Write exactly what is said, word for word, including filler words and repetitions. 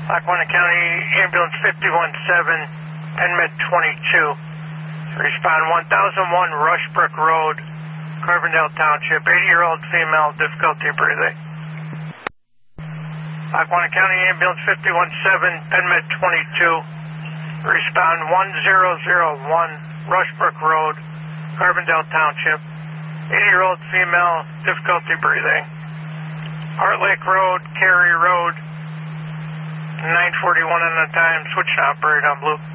Lackawanna County Ambulance fifty-one seven, PennMed twenty-two. Respond one thousand one Rushbrook Road, Carbondale Township, eighty-year-old female, difficulty breathing. Lackawanna County Ambulance fifty-one seven, PennMed twenty-two. Respond one zero zero one Rushbrook Road, Carbondale Township, eighty-year-old female, difficulty breathing. Heart Lake Road, Cary Road, nine forty-one on the time, switch to operator on blue.